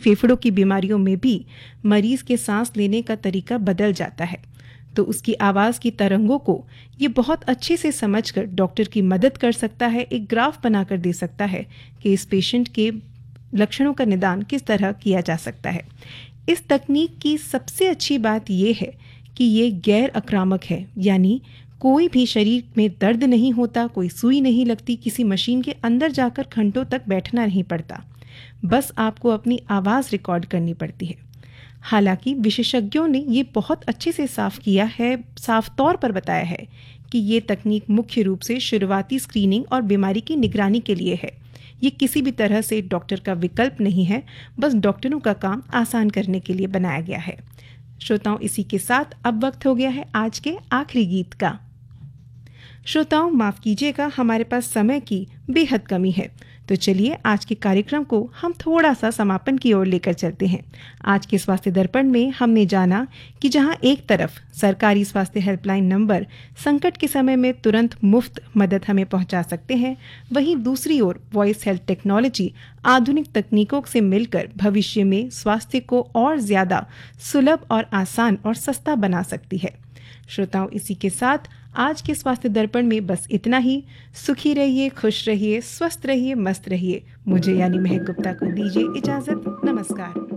फेफड़ों की बीमारियों में भी मरीज के सांस लेने का तरीका बदल जाता है। तो उसकी आवाज़ की तरंगों को ये बहुत अच्छे से समझकर डॉक्टर की मदद कर सकता है, एक ग्राफ बनाकर दे सकता है कि इस पेशेंट के लक्षणों का निदान किस तरह किया जा सकता है। इस तकनीक की सबसे अच्छी बात यह है कि ये गैर आक्रामक है, यानी कोई भी शरीर में दर्द नहीं होता, कोई सुई नहीं लगती, किसी मशीन के अंदर जाकर घंटों तक बैठना नहीं पड़ता, बस आपको अपनी आवाज़ रिकॉर्ड करनी पड़ती है। हालांकि विशेषज्ञों ने ये बहुत अच्छे से साफ तौर पर बताया है कि ये तकनीक मुख्य रूप से शुरुआती स्क्रीनिंग और बीमारी की निगरानी के लिए है। ये किसी भी तरह से डॉक्टर का विकल्प नहीं है, बस डॉक्टरों का काम आसान करने के लिए बनाया गया है। श्रोताओं, इसी के साथ अब वक्त हो गया है आज के आखिरी गीत का। श्रोताओं, माफ़ कीजिएगा, हमारे पास समय की बेहद कमी है, तो चलिए आज के कार्यक्रम को हम थोड़ा सा समापन की ओर लेकर चलते हैं। आज के स्वास्थ्य दर्पण में हमने जाना कि जहां एक तरफ सरकारी स्वास्थ्य हेल्पलाइन नंबर संकट के समय में तुरंत मुफ्त मदद हमें पहुंचा सकते हैं, वहीं दूसरी ओर वॉइस हेल्थ टेक्नोलॉजी आधुनिक तकनीकों से मिलकर भविष्य में स्वास्थ्य को और ज़्यादा सुलभ और आसान और सस्ता बना सकती है। श्रोताओं, इसी के साथ आज के स्वास्थ्य दर्पण में बस इतना ही। सुखी रहिए, खुश रहिए, स्वस्थ रहिए, मस्त रहिए। मुझे यानी महक गुप्ता को दीजिए इजाजत। नमस्कार।